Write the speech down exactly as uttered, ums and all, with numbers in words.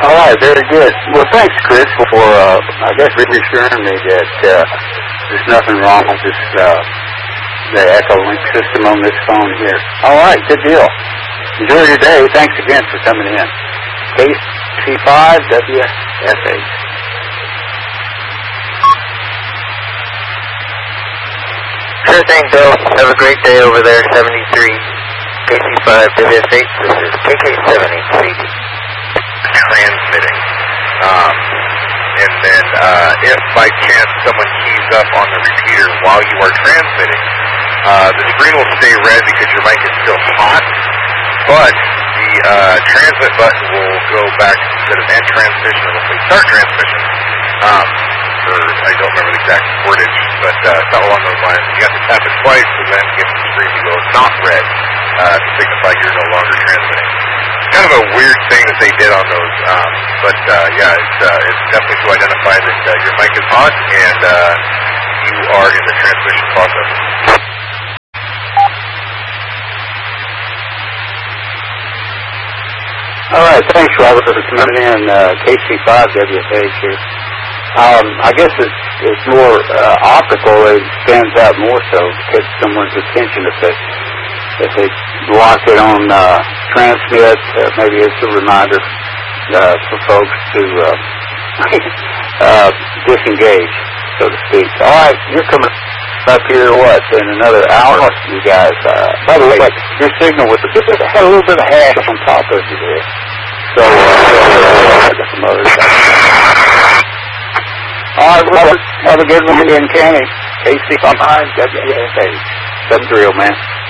All right, very good. Well, thanks, Chris, for, uh, I guess, reassuring me that uh, there's nothing wrong with this, uh, the Echolink system on this phone here. All right, good deal. Enjoy your day. Thanks again for coming in. K C five W F H. Sure thing, Bill. Have a great day over there, seventy-three K C five W F H. This is K K seven H C D. Transmitting. Um, and then uh, if by chance someone keys up on the repeater while you are transmitting, uh, the screen will stay red because your mic is still hot, but the uh, transmit button will go back instead of end transmission, it will say start transmission. Um, or I don't remember the exact wordage, but uh, it's all along those lines. You have to tap it twice to then get the screen to go not red uh, to signify you're no longer transmitting. Kind of a weird thing that they did on those, um, but uh, yeah, it's, uh, it's definitely to identify that uh, your mic is hot and uh, you are in the transmission process. All right, thanks, Robert, for coming in. Uh, K C five W F H here. Um, I guess it's, it's more uh, optical. It stands out more so to catch someone's attention if they if they lock it on uh, transmit. Uh, maybe it's a reminder uh, for folks to uh, uh, disengage, so to speak. All right, you're coming up here, what, in another hour, you guys. Uh, by the way, your signal with the, had a little bit of hash on top of you there. So, uh, I got some other stuff. All right, Robert, have a good one in Canny. K C five W F H. seven three zero, man.